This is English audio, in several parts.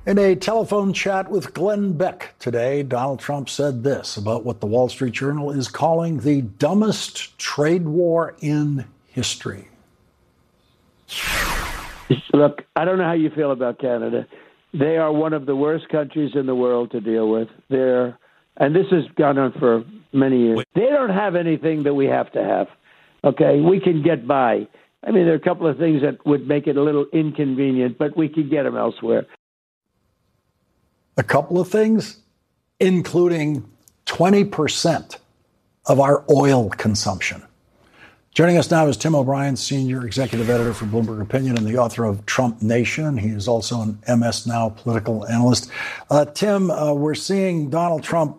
In a telephone chat with Glenn Beck today, Donald Trump said this about what the Wall Street Journal is calling the dumbest trade war in history. Look, I don't know how you feel about Canada. They are one of the worst countries in the world to deal with. And this has gone on for many years. They don't have anything that we have to have. Okay, we can get by. I mean, there are a couple of things that would make it a little inconvenient, but we could get them elsewhere. A couple of things, including 20% of our oil consumption. Joining us now is Tim O'Brien, senior executive editor for Bloomberg Opinion and the author of Trump Nation. He is also an MS Now political analyst. Tim, we're seeing Donald Trump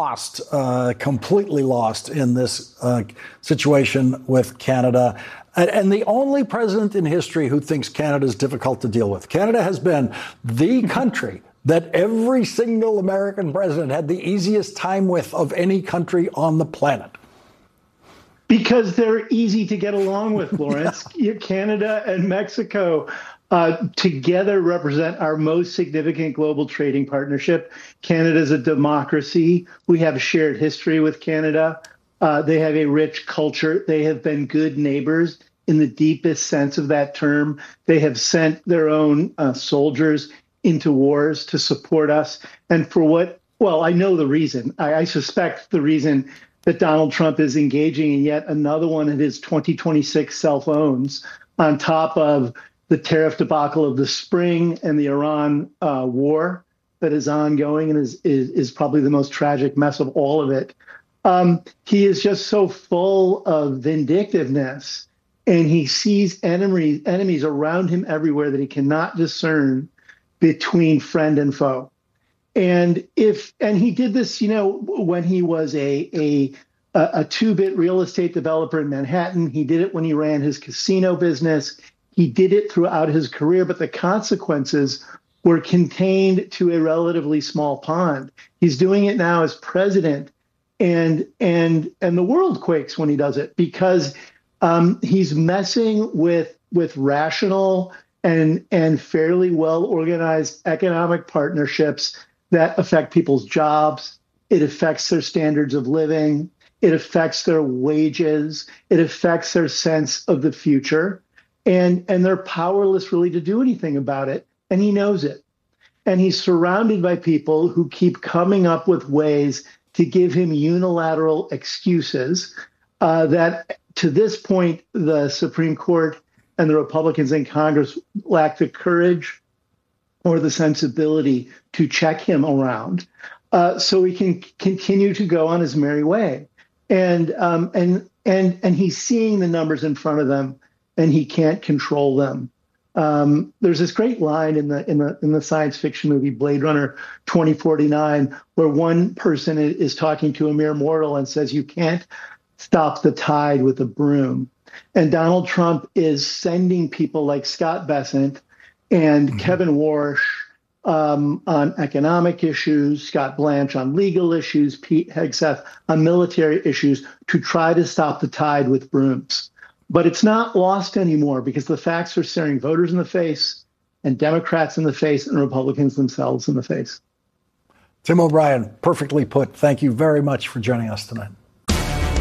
completely lost in this situation with Canada. And the only president in history who thinks Canada is difficult to deal with. Canada has been the country that every single American president had the easiest time with of any country on the planet. Because they're easy to get along with, Lawrence. Canada and Mexico together represent our most significant global trading partnership. Canada is a democracy. We have a shared history with Canada. They have a rich culture. They have been good neighbors in the deepest sense of that term. They have sent their own soldiers into wars to support us. And for what, well, I know the reason. I suspect the reason that Donald Trump is engaging in yet another one of his 2026 self-owns on top of the tariff debacle of the spring and the Iran war that is ongoing and is probably the most tragic mess of all of it. He is just so full of vindictiveness, and he sees enemies around him everywhere that he cannot discern between friend and foe. And he did this, when he was a two-bit real estate developer in Manhattan. He did it when he ran his casino business. He did it throughout his career, but the consequences were contained to a relatively small pond. He's doing it now as president, and the world quakes when he does it because he's messing with rational and fairly well-organized economic partnerships that affect people's jobs. It affects their standards of living. It affects their wages. It affects their sense of the future. And they're powerless really to do anything about it. And he knows it. And he's surrounded by people who keep coming up with ways to give him unilateral excuses that to this point, the Supreme Court and the Republicans in Congress lack the courage or the sensibility to check him around, so he can continue to go on his merry way. And he's seeing the numbers in front of them, and he can't control them. There's this great line in the science fiction movie Blade Runner 2049, where one person is talking to a mere mortal and says, "You can't stop the tide with a broom." And Donald Trump is sending people like Scott Bessent and Kevin Warsh on economic issues, Scott Blanche on legal issues, Pete Hegseth on military issues to try to stop the tide with brooms. But it's not lost anymore because the facts are staring voters in the face and Democrats in the face and Republicans themselves in the face. Tim O'Brien, perfectly put. Thank you very much for joining us tonight.